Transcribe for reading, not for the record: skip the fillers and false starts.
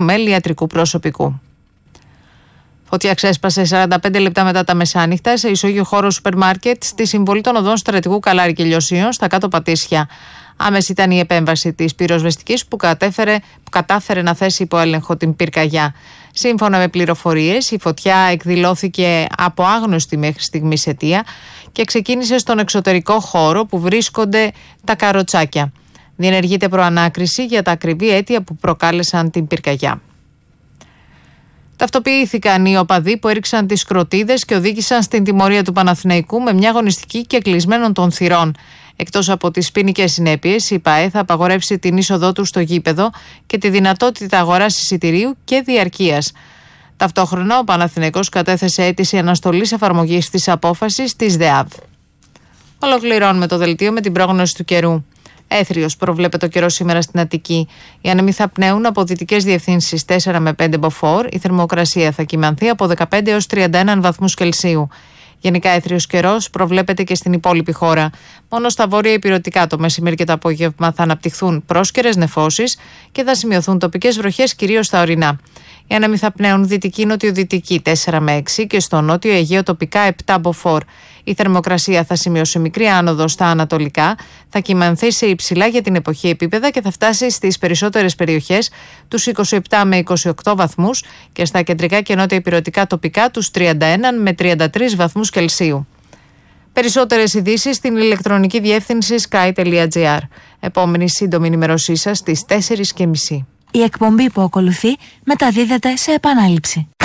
ΜΕΛ ιατρικού προσωπικού. Φωτιά ξέσπασε 45 λεπτά μετά τα μεσάνυχτα σε ισόγειο χώρο σούπερ μάρκετ στη συμβολή των οδών Στρατηγού Καλάρη και Λιωσίων στα κάτω Πατήσια. Άμεση ήταν η επέμβαση της πυροσβεστικής που κατάφερε να θέσει υπό έλεγχο την πυρκαγιά. Σύμφωνα με πληροφορίες, η φωτιά εκδηλώθηκε από άγνωστη μέχρι στιγμής αιτία και ξεκίνησε στον εξωτερικό χώρο που βρίσκονται τα καροτσάκια. Διενεργείται προανάκριση για τα ακριβή αίτια που προκάλεσαν την πυρκαγιά. Ταυτοποιήθηκαν οι οπαδοί που έριξαν τις κροτίδες και οδήγησαν στην τιμωρία του Παναθηναϊκού με μια αγωνιστική και κλεισμένων των θυρών. Εκτός από τις ποινικές συνέπειες, η ΠΑΕ θα απαγορεύσει την είσοδό του στο γήπεδο και τη δυνατότητα αγοράς εισιτηρίου και διαρκείας. Ταυτόχρονα, ο Παναθηναϊκός κατέθεσε αίτηση αναστολής εφαρμογής της απόφασης της ΔΕΑΒ. Ολοκληρώνουμε το δελτίο με την πρόγνωση του καιρού. Έθριος προβλέπεται ο καιρός σήμερα στην Αττική. Οι άνεμοι θα πνέουν από δυτικές διευθύνσεις 4 με 5 μποφόρ. Η θερμοκρασία θα κυμανθεί από 15 έως 31 βαθμούς Κελσίου. Γενικά έθριος καιρός προβλέπεται και στην υπόλοιπη χώρα. Μόνο στα βόρεια υπηρετικά το μεσημέρι και το απόγευμα θα αναπτυχθούν πρόσκαιρες νεφώσεις και θα σημειωθούν τοπικές βροχές κυρίως στα ορεινά. Οι άνεμοι θα πνέουν δυτική-νοτιοδυτική 4 με 6 και στο νότιο Αιγαίο τοπικά 7 μποφόρ. Η θερμοκρασία θα σημειώσει μικρή άνοδο στα ανατολικά, θα κυμανθεί σε υψηλά για την εποχή επίπεδα και θα φτάσει στις περισσότερες περιοχές τους 27 με 28 βαθμούς και στα κεντρικά και νότια υπηρετικά τοπικά τους 31 με 33 βαθμούς Κελσίου. Περισσότερες ειδήσεις στην ηλεκτρονική διεύθυνση sky.gr. Επόμενη σύντομη ενημέρωσή σας στις 4:30. Η εκπομπή που ακολουθεί μεταδίδεται σε επανάληψη.